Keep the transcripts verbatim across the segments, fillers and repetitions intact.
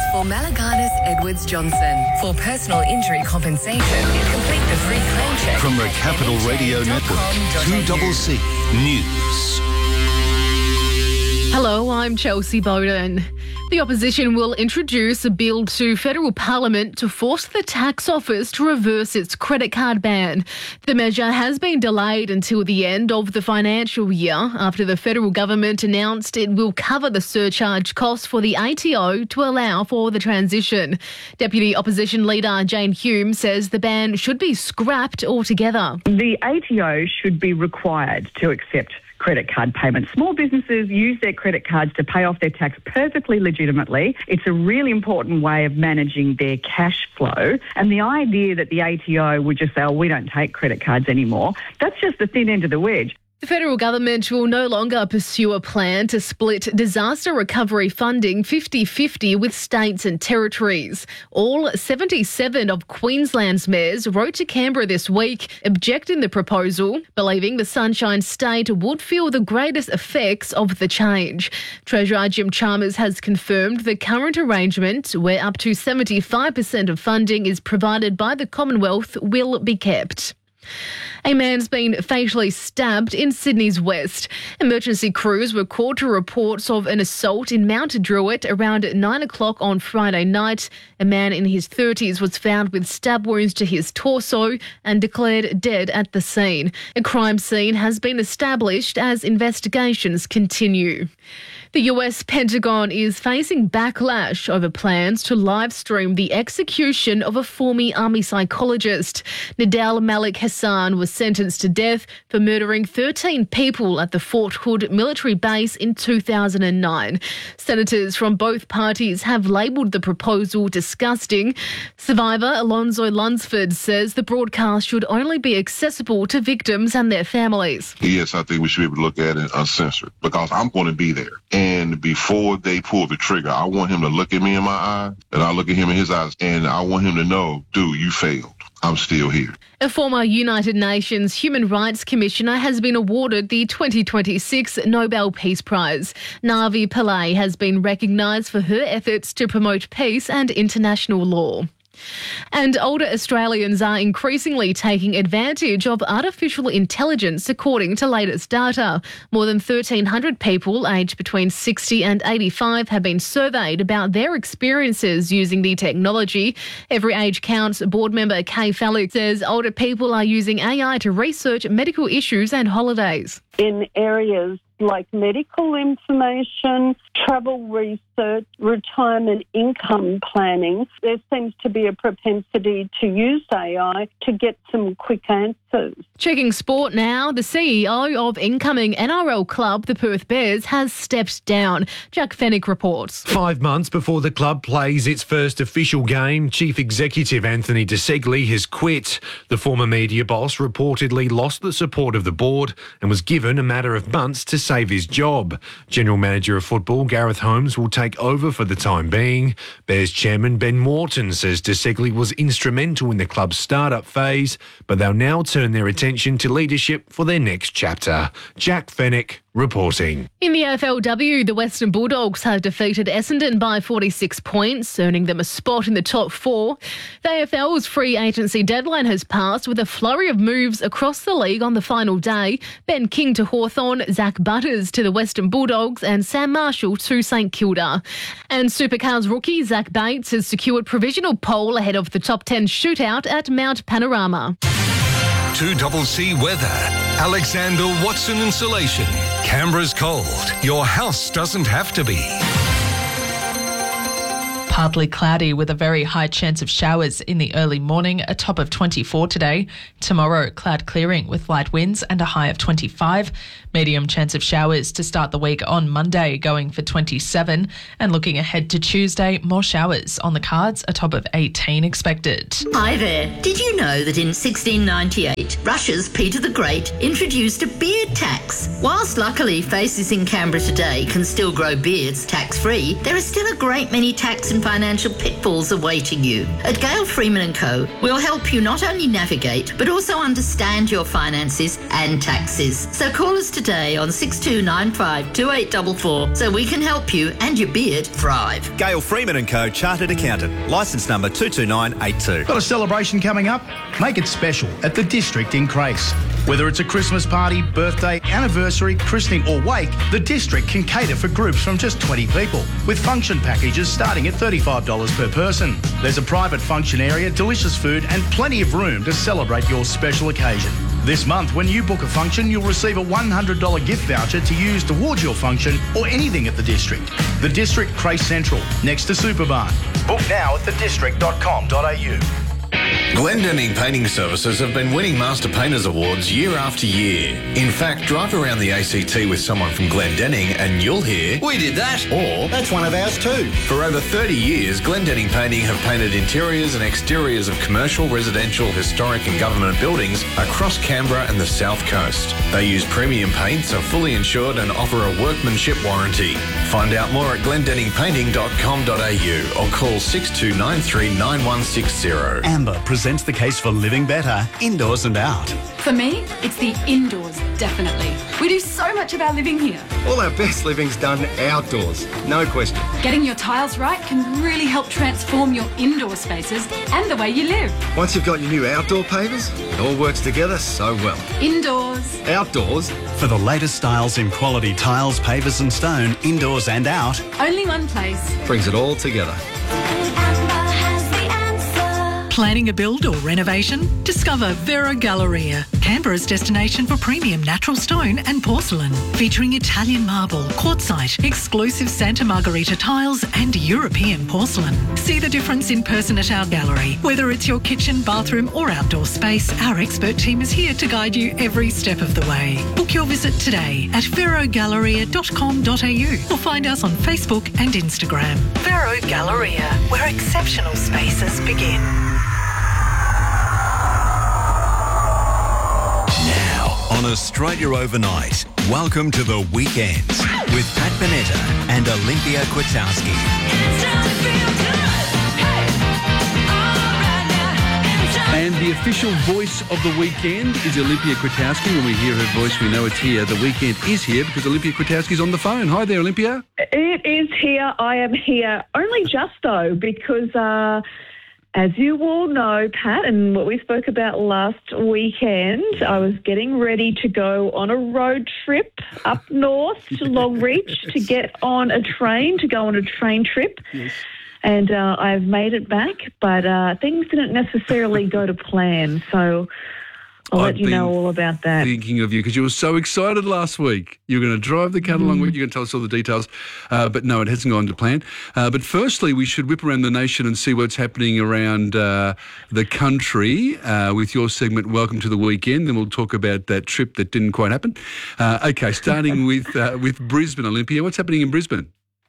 for Malaganas Edwards Johnson. For personal injury compensation, complete the free claim check. From the Capital Radio Network, two C C News. Hello, I'm Chelsea Bowden. The opposition will introduce a bill to federal parliament to force the tax office to reverse its credit card ban. The measure has been delayed until the end of the financial year after the federal government announced it will cover the surcharge costs for the A T O to allow for the transition. Deputy Opposition Leader Jane Hume says the ban should be scrapped altogether. The A T O should be required to accept credit card payments. Small businesses use their credit cards to pay off their tax perfectly legitimately. It's a really important way of managing their cash flow. And the idea that the A T O would just say, oh, we don't take credit cards anymore, that's just the thin end of the wedge. The federal government will no longer pursue a plan to split disaster recovery funding fifty-fifty with states and territories. All seventy-seven of Queensland's mayors wrote to Canberra this week objecting the proposal, believing the Sunshine State would feel the greatest effects of the change. Treasurer Jim Chalmers has confirmed the current arrangement, where up to seventy-five percent of funding is provided by the Commonwealth, will be kept. A man's been fatally stabbed in Sydney's west. Emergency crews were called to reports of an assault in Mount Druitt around nine o'clock on Friday night. A man in his thirties was found with stab wounds to his torso and declared dead at the scene. A crime scene has been established as investigations continue. The U S Pentagon is facing backlash over plans to live stream the execution of a former army psychologist. Nadal Malik Hassan was sentenced to death for murdering thirteen people at the Fort Hood military base in two thousand nine. Senators from both parties have labelled the proposal disgusting. Survivor Alonzo Lunsford says the broadcast should only be accessible to victims and their families. Yes, I think we should be able to look at it uncensored because I'm going to be there. And before they pull the trigger, I want him to look at me in my eyes, and I look at him in his eyes, and I want him to know, dude, you failed. I'm still here. A former United Nations Human Rights Commissioner has been awarded the twenty twenty-six Nobel Peace Prize. Navi Pillay has been recognised for her efforts to promote peace and international law. And older Australians are increasingly taking advantage of artificial intelligence, according to latest data. More than thirteen hundred people aged between sixty and eighty-five have been surveyed about their experiences using the technology. Every Age Counts board member Kay Fallick says older people are using A I to research medical issues and holidays. In areas like medical information, travel research, retirement income planning, there seems to be a propensity to use A I to get some quick answers. Checking sport now, the C E O of incoming N R L club, the Perth Bears, has stepped down. Jack Fennick reports. Five months before the club plays its first official game, Chief Executive Anthony De Segli has quit. The former media boss reportedly lost the support of the board and was given a matter of months to save his job. General Manager of Football Gareth Holmes will take over for the time being. Bears chairman Ben Morton says De Segli was instrumental in the club's start-up phase, but they'll now turn their attention to leadership for their next chapter. Jack Fennick reporting. In the A F L W, the Western Bulldogs have defeated Essendon by forty-six points, earning them a spot in the top four. The A F L's free agency deadline has passed with a flurry of moves across the league on the final day. Ben King to Hawthorn, Zach Butters to the Western Bulldogs and Sam Marshall to St Kilda. And Supercars rookie Zach Bates has secured provisional pole ahead of the top ten shootout at Mount Panorama. two C C weather. Alexander Watson Insulation. Canberra's cold. Your house doesn't have to be. Partly cloudy with a very high chance of showers in the early morning, a top of twenty-four today. Tomorrow, cloud clearing with light winds and a high of twenty-five. Medium chance of showers to start the week on Monday, going for twenty-seven. And looking ahead to Tuesday, more showers on the cards, a top of eighteen expected. Hi there. Did you know that in sixteen ninety-eight, Russia's Peter the Great introduced a beard tax? Whilst luckily faces in Canberra today can still grow beards tax-free, there are still a great many tax and and financial pitfalls awaiting you. At Gale Freeman and Co, we'll help you not only navigate, but also understand your finances and taxes. So call us today on six two nine five, two eight four four so we can help you and your beard thrive. Gale Freeman and Co, Chartered Accountant, licence number two two nine eight two. Got a celebration coming up? Make it special at the District in Crace. Whether it's a Christmas party, birthday, anniversary, christening or wake, the District can cater for groups from just twenty people, with function packages starting at thirty-five dollars per person. There's a private function area, delicious food and plenty of room to celebrate your special occasion. This month, when you book a function, you'll receive a one hundred dollars gift voucher to use towards your function or anything at the District. The District, Crace Central, next to Superbarn. Book now at the district dot com dot a u. Glendenning Painting Services have been winning Master Painters Awards year after year. In fact, drive around the A C T with someone from Glendenning and you'll hear, "We did that," or "That's one of ours too." For over thirty years, Glendenning Painting have painted interiors and exteriors of commercial, residential, historic and government buildings across Canberra and the South Coast. They use premium paints, are fully insured and offer a workmanship warranty. Find out more at glendenning painting dot com dot a u or call six two nine three nine one six zero. Amber presents the case for living better, indoors and out. For me, it's the indoors, definitely. We do so much of our living here. All our best living's done outdoors, no question. Getting your tiles right can really help transform your indoor spaces and the way you live. Once you've got your new outdoor pavers, it all works together so well. Indoors. Outdoors. For the latest styles in quality tiles, pavers and stone, indoors and out. Only one place. Brings it all together. Planning a build or renovation? Discover Vero Galleria, Canberra's destination for premium natural stone and porcelain. Featuring Italian marble, quartzite, exclusive Santa Margherita tiles and European porcelain. See the difference in person at our gallery. Whether it's your kitchen, bathroom or outdoor space, our expert team is here to guide you every step of the way. Book your visit today at vero galleria dot com dot a u or find us on Facebook and Instagram. Vero Galleria, where exceptional spaces begin. On Australia Overnight, welcome to the weekend with Pat Bonetta and Olympia Kwiatkowski. And the official voice of the weekend is Olympia Kwiatkowski. When we hear her voice, we know it's here. The weekend is here because Olympia Kwiatkowski's on the phone. Hi there, Olympia. It is here. I am here. Only just, though, because... Uh, As you all know, Pat, and what we spoke about last weekend, I was getting ready to go on a road trip up north to Longreach to get on a train, to go on a train trip. Yes. And uh, I've made it back, but uh, things didn't necessarily go to plan. So I'll I've let you know all about that. Thinking of you because you were so excited last week. You were going to drive the cat along Mm. with you. You're going to tell us all the details. Uh, but no, it hasn't gone to plan. Uh, but firstly, we should whip around the nation and see what's happening around uh, the country uh, with your segment, Welcome to the Weekend. Then we'll talk about that trip that didn't quite happen. Uh, okay, starting with uh, with Brisbane, Olympia. What's happening in Brisbane?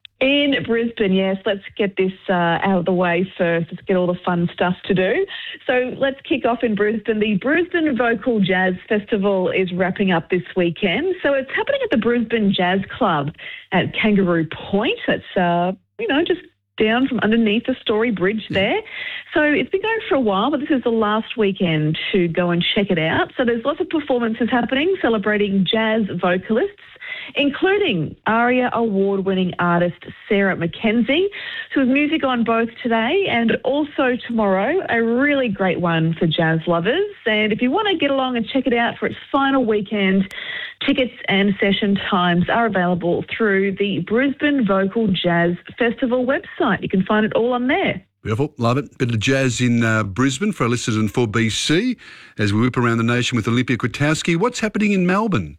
In Brisbane, yes. Let's get this uh, out of the way first. Let's get all the fun stuff to do. So let's kick off in Brisbane. The Brisbane Vocal Jazz Festival is wrapping up this weekend. So it's happening at the Brisbane Jazz Club at Kangaroo Point. That's, uh, you know, just down from underneath the Story Bridge there. So it's been going for a while, but this is the last weekend to go and check it out. So there's lots of performances happening celebrating jazz vocalists, including ARIA award-winning artist Sarah Mackenzie, who has music on both today and also tomorrow, a really great one for jazz lovers. And if you want to get along and check it out for its final weekend, tickets and session times are available through the Brisbane Vocal Jazz Festival website. You can find it all on there. Beautiful, love it. Bit of jazz in uh, Brisbane for our listeners in four B C as we whip around the nation with Olympia Kwiatkowski. What's happening in Melbourne?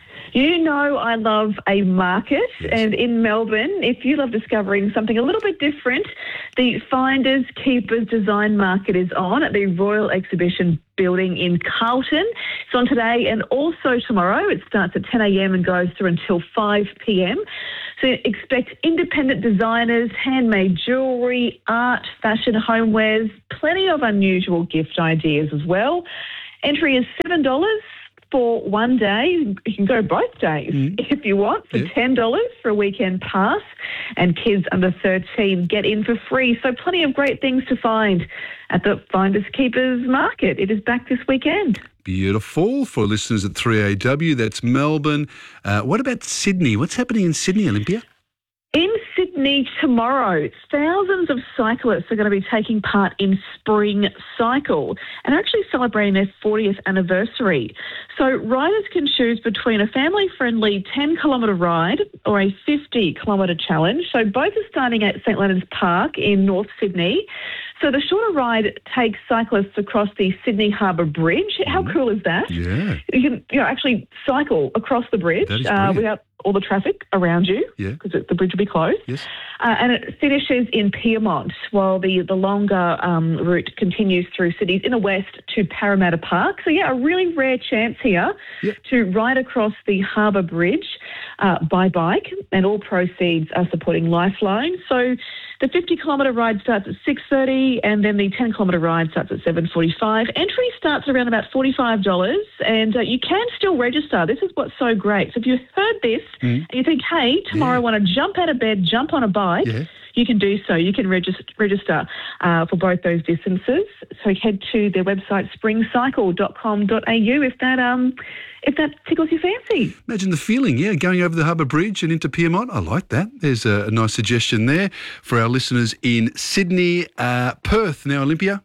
You know I love a market, yes. And in Melbourne, if you love discovering something a little bit different, the Finders Keepers Design Market is on at the Royal Exhibition Building in Carlton. It's on today and also tomorrow. It starts at ten a.m. and goes through until five p.m. So expect independent designers, handmade jewellery, art, fashion, homewares, plenty of unusual gift ideas as well. Entry is seven dollars. for one day. You can go both days mm. if you want for yeah. ten dollars for a weekend pass, and kids under thirteen get in for free. So plenty of great things to find at the Finders Keepers Market. It is back this weekend. Beautiful. For listeners at three A W, that's Melbourne. Uh, what about Sydney? What's happening in Sydney, Olympia? In Sydney tomorrow, thousands of cyclists are going to be taking part in Spring Cycle and are actually celebrating their fortieth anniversary. So riders can choose between a family-friendly ten kilometre ride or a fifty kilometre challenge. So both are starting at St Leonard's Park in North Sydney. So the shorter ride takes cyclists across the Sydney Harbour Bridge. How mm. cool is that? Yeah. You can you know, actually cycle across the bridge uh, without all the traffic around you because yeah. the bridge will be closed. Yes. Uh, and it finishes in Pyrmont while the, the longer um, route continues through cities in the west to Parramatta Park. So, yeah, a really rare chance here yeah. to ride across the Harbour Bridge uh, by bike, and all proceeds are supporting Lifeline. So the fifty kilometre ride starts at six thirty and then the ten kilometre ride starts at seven forty-five. Entry starts around about forty-five dollars and uh, you can still register. This is what's so great. So if you heard this mm. and you think, hey, tomorrow yeah. I want to jump out of bed, jump on a bike, yeah. you can do so. You can register, register uh, for both those distances. So head to their website, spring cycle dot com dot a u if that um if that tickles your fancy. Imagine the feeling, yeah, going over the Harbour Bridge and into Pyrmont. I like that. There's a, a nice suggestion there for our listeners in Sydney. Uh, Perth now, Olympia.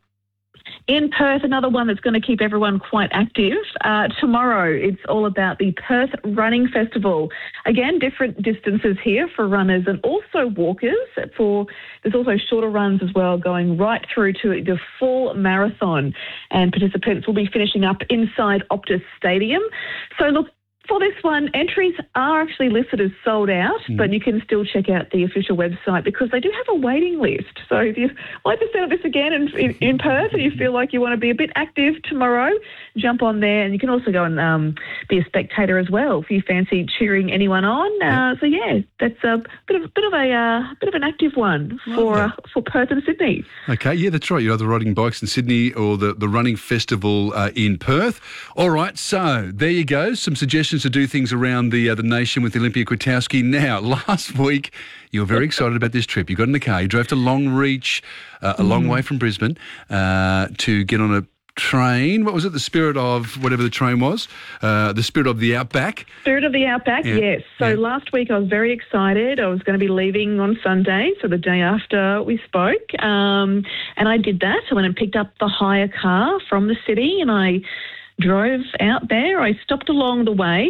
In Perth, another one that's going to keep everyone quite active. Uh, tomorrow, it's all about the Perth Running Festival. Again, different distances here for runners and also walkers. For there's also shorter runs as well, going right through to the full marathon. And participants will be finishing up inside Optus Stadium. So look, for this one, entries are actually listed as sold out, mm. but you can still check out the official website because they do have a waiting list. So if you like to set up this again in, in, in Perth and you feel like you want to be a bit active tomorrow, jump on there. And you can also go and um, be a spectator as well if you fancy cheering anyone on. Uh, so yeah, that's a bit of, bit of a uh, bit of an active one for uh, for Perth and Sydney. Okay, yeah, that's right. You're either riding bikes in Sydney or the, the running festival uh, in Perth. All right, so there you go. Some suggestions to do things around the uh, the nation with Olympia Kwiatkowski. Now, last week, you were very excited about this trip. You got in the car, you drove to Longreach, uh, a mm. long way from Brisbane, uh, to get on a train. What was it? The Spirit of whatever the train was? Uh, the Spirit of the Outback? Spirit of the Outback, yeah. yes. So yeah. last week I was very excited. I was going to be leaving on Sunday, so the day after we spoke. Um, and I did that. I went and picked up the hire car from the city and I drove out there. I stopped along the way.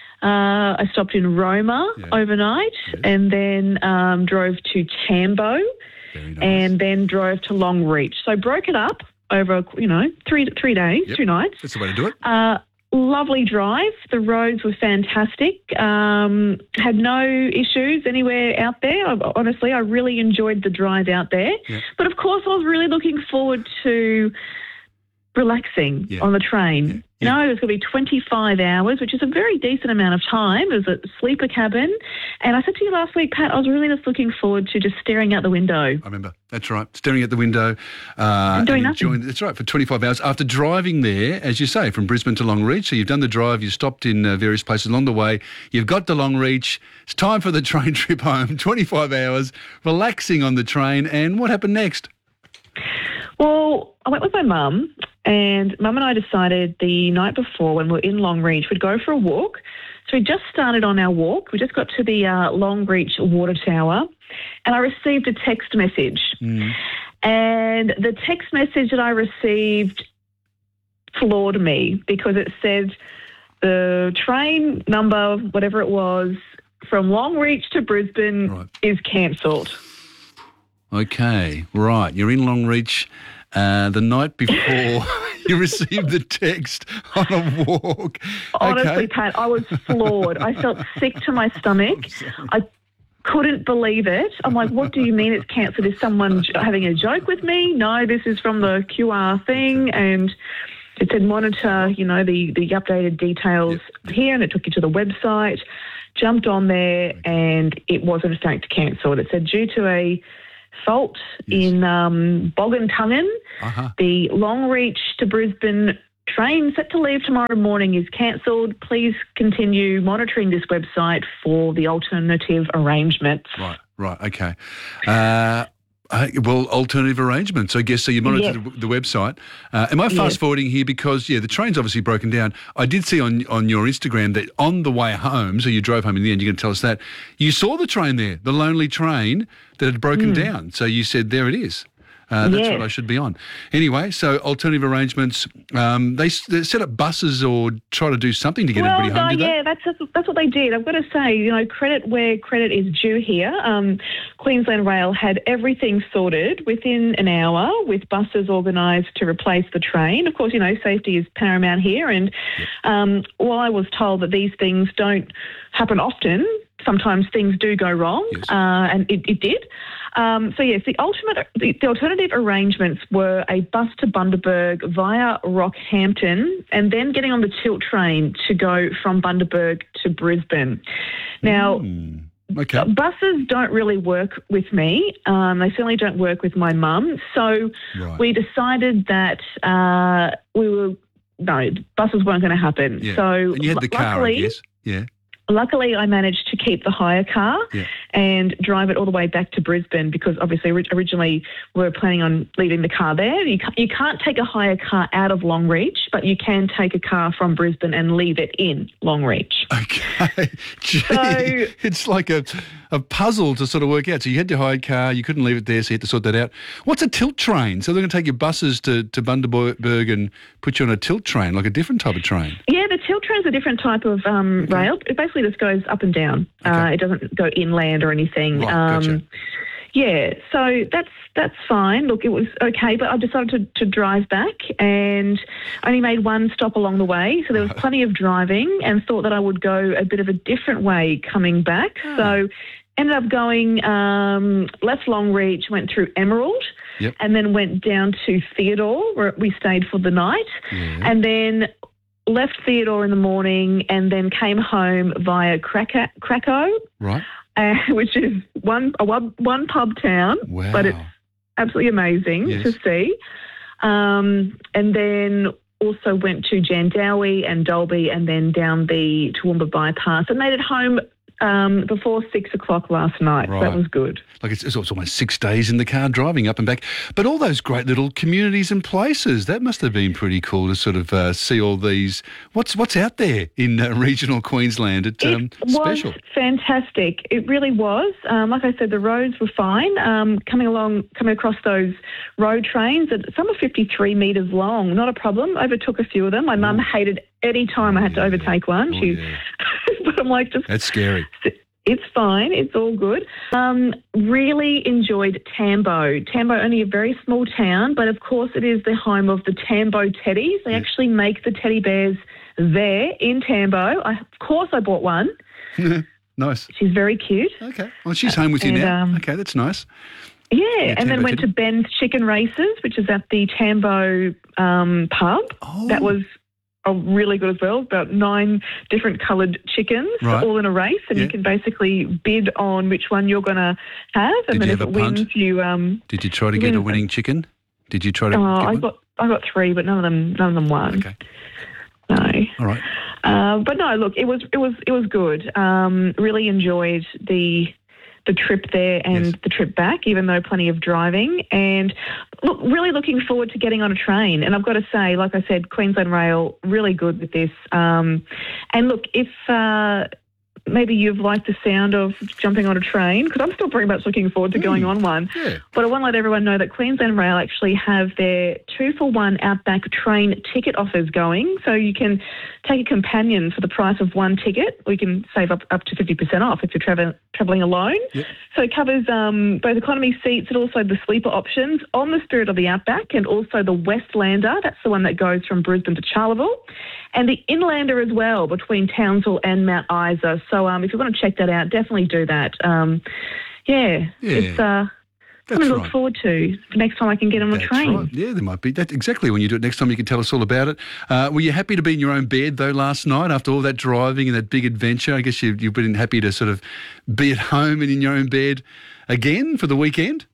Uh, I stopped in Roma yeah. overnight yes. and then um, drove to Tambo nice. and then drove to Longreach. So broke it up over, you know, three three days, yep. two nights. That's the way to do it. Uh, lovely drive. The roads were fantastic. Um, had no issues anywhere out there. I, honestly, I really enjoyed the drive out there. Yep. But, of course, I was really looking forward to relaxing yeah. on the train. Yeah. You know, it was going to be twenty-five hours, which is a very decent amount of time. It was a sleeper cabin. And I said to you last week, Pat, I was really just looking forward to just staring out the window. I remember. That's right. Staring out the window. Uh, and doing and nothing. Enjoying, that's right, for twenty-five hours. After driving there, as you say, from Brisbane to Longreach, so you've done the drive, you've stopped in uh, various places along the way, you've got to Longreach, it's time for the train trip home, twenty-five hours, relaxing on the train, and what happened next? Well, I went with my mum, and Mum and I decided the night before when we were in Longreach, we'd go for a walk. So we just started on our walk. We just got to the uh, Longreach Water Tower, and I received a text message. Mm. And the text message that I received floored me because it said the train number, whatever it was, from Longreach to Brisbane right. is cancelled. Okay, right. You're in Longreach uh, the night before you received the text on a walk. Honestly, okay. Pat, I was floored. I felt sick to my stomach. I couldn't believe it. I'm like, what do you mean it's cancelled? Is someone having a joke with me? No, this is from the Q R thing. And it said monitor, you know, the, the updated details yep. here, and it took you to the website. Jumped on there, and it wasn't starting to cancel. It said due to a fault yes. in um, Boggantungan, uh-huh. the Longreach to Brisbane train set to leave tomorrow morning is cancelled. Please continue monitoring this website for the alternative arrangements. Right, right, okay. Uh, uh, well, alternative arrangements, I guess. So you monitor Yes. the, the website. Uh, am I fast Yes. forwarding here? Because, yeah, the train's obviously broken down. I did see on, on your Instagram that on the way home, so you drove home in the end, you're going to tell us that, you saw the train there, the lonely train that had broken Mm. down. So you said, there it is. Uh, that's Yes. what I should be on. Anyway, so alternative arrangements, um, they, s- they set up buses or try to do something to get well, everybody home, no, did they? yeah, that's that's what they did. I've got to say, you know, credit where credit is due here. Um, Queensland Rail had everything sorted within an hour with buses organised to replace the train. Of course, you know, safety is paramount here. And um, while I was told that these things don't happen often, sometimes things do go wrong, uh, and it, it did. Um, so yes, the ultimate, the, the alternative arrangements were a bus to Bundaberg via Rockhampton, and then getting on the tilt train to go from Bundaberg to Brisbane. Now. Mm. Okay. Buses don't really work with me. Um, they certainly don't work with my mum. So Right. we decided that uh, we were no buses weren't going to happen. Yeah. So and you had the lu- car, I luckily, guess. Yeah. Luckily, I managed to keep the hire car Yeah. and drive it all the way back to Brisbane because obviously ori- originally we were planning on leaving the car there. You can't, you can't take a hire car out of Longreach, but you can take a car from Brisbane and leave it in Longreach. Okay. Gee, So- it's like a, a puzzle to sort of work out. So you had your hired car, you couldn't leave it there, so you had to sort that out. What's a tilt train? So they're going to take your buses to, to Bundaberg and put you on a tilt train, like a different type of train. Yeah, the tilt train's a different type of um, rail. It basically just goes up and down. Uh, it doesn't go inland or anything. Right, um, gotcha. Yeah, so that's that's fine. Look, it was okay, but I decided to, to drive back and only made one stop along the way. So there was plenty of driving and thought that I would go a bit of a different way coming back. So ended up going um, left Longreach, went through Emerald, Yep. and then went down to Theodore where we stayed for the night, and then left Theodore in the morning and then came home via Krakow, Krakow Right. uh, which is one a one, one pub town, Wow. but it's absolutely amazing Yes. to see. Um, and then also went to Jandowie and Dolby and then down the Toowoomba bypass and made it home um, before six o'clock last night. So Right. that was good. Like it's, it's almost six days in the car driving up and back. But all those great little communities and places, that must have been pretty cool to sort of uh, see all these. What's what's out there in uh, regional Queensland? It's um, It was special. fantastic. It really was. Um, like I said, the roads were fine. Um, coming along, coming across those road trains, that some are fifty-three metres long, not a problem. Overtook a few of them. My mum hated any time I had to overtake one. She's, but I'm like, just That's scary. it's fine. It's all good. Um, really enjoyed Tambo. Tambo, only a very small town, but of course it is the home of the Tambo teddies. They actually make the teddy bears there in Tambo. I, of course I bought one. Nice. She's very cute. Okay. Well, she's home with you And, now. um, okay, that's nice. Yeah, Yeah, and then Tambo went teddy. to Ben's Chicken Races, which is at the Tambo um, pub. Oh. That was oh, really good as well. About nine different coloured chickens, Right. all in a race, and Yeah. you can basically bid on which one you're going to have, and Did then you if have it a punt? wins, you um. Did you try to you get a win- winning chicken? Did you try to Oh, get I one? got I got three, but none of them none of them won. Okay. No. All right. Uh, but no, look, it was it was it was good. Um, really enjoyed the the trip there and Yes. the trip back, even though plenty of driving. And look, really looking forward to getting on a train. And I've got to say, like I said, Queensland Rail really good with this. Um, and look, if uh, maybe you've liked the sound of jumping on a train, because I'm still pretty much looking forward to going on one. Yeah. But I want to let everyone know that Queensland Rail actually have their two-for-one Outback train ticket offers going. So you can take a companion for the price of one ticket, or you can save up, up to fifty percent off if you're travel, travelling alone. Yep. So it covers um, both economy seats and also the sleeper options on the Spirit of the Outback, and also the Westlander. That's the one that goes from Brisbane to Charleville. And the Inlander as well, between Townsville and Mount Isa. So um, if you want to check that out, definitely do that. Um, yeah, Yeah. it's uh, That's something to look right. forward to the next time I can get on a That's train. right. Yeah, there might be. That exactly. When you do it next time, you can tell us all about it. Uh, were you happy to be in your own bed though last night after all that driving and that big adventure? I guess you, you've been happy to sort of be at home and in your own bed again for the weekend.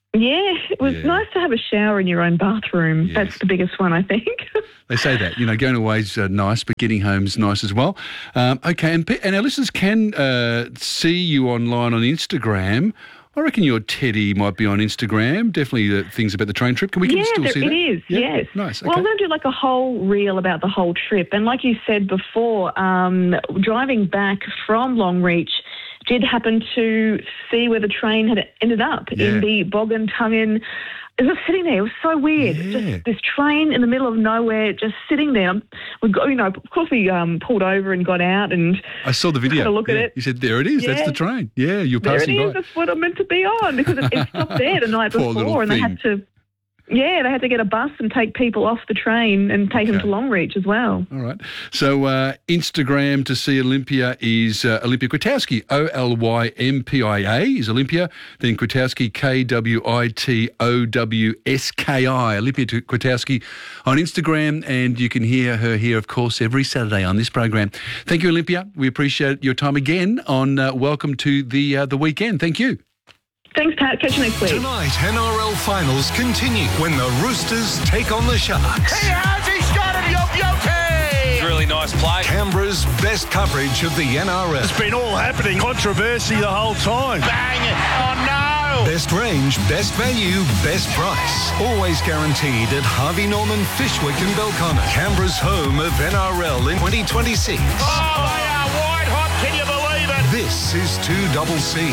Yeah, it was Yeah. nice to have a shower in your own bathroom. Yes. That's the biggest one, I think. They say that, you know, going away's uh, nice, but getting home's nice as well. Um, okay, and, pe- and our listeners can uh, see you online on Instagram. I reckon your Teddy might be on Instagram. Definitely the things about the train trip. Can we can yeah, still there, see it that? is, Yeah? yes. Nice, Well, okay. I'm going to do like a whole reel about the whole trip. And like you said before, um, driving back from Longreach, did happen to see where the train had ended up Yeah. in the Boggin Tungin. It was sitting there. It was so weird. Yeah. Just this train in the middle of nowhere, just sitting there. We got, you know, of course we um, pulled over and got out and I saw the video. had a look yeah. at it. You said, there it is. That's Yeah. the train. Yeah, you're There it passing is. by. That's what I'm meant to be on because it, it stopped there the night Poor little before, and they had to. Yeah, they had to get a bus and take people off the train and take them to Longreach as well. All right. So uh, Instagram to see Olympia is uh, Olympia Kwiatkowski, O L Y M P I A is Olympia. Then Kwiatkowski, K W I T O W S K I, Olympia Kwiatkowski on Instagram. And you can hear her here, of course, every Saturday on this program. Thank you, Olympia. We appreciate your time again on uh, Welcome to the uh, the Weekend. Thank you. Thanks, Pat. Catch you next week. Tonight, N R L finals continue when the Roosters take on the Sharks. He has, he started Yoki! Really nice play. Canberra's best coverage of the N R L. It's been all happening, controversy the whole time. Bang it! Oh no! Best range, best value, best price. Always guaranteed at Harvey Norman, Fishwick and Belconnen. Canberra's home of N R L in twenty twenty-six. Oh, they are white hot, can you believe it? This is two double C.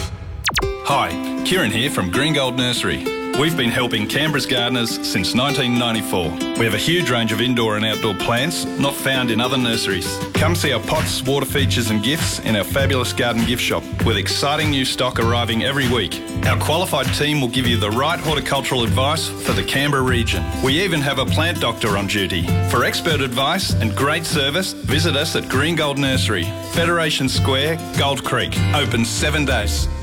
Hi, Kieran here from Green Gold Nursery. We've been helping Canberra's gardeners since nineteen ninety-four. We have a huge range of indoor and outdoor plants not found in other nurseries. Come see our pots, water features and gifts in our fabulous garden gift shop with exciting new stock arriving every week. Our qualified team will give you the right horticultural advice for the Canberra region. We even have a plant doctor on duty. For expert advice and great service, visit us at Green Gold Nursery, Federation Square, Gold Creek. Open seven days.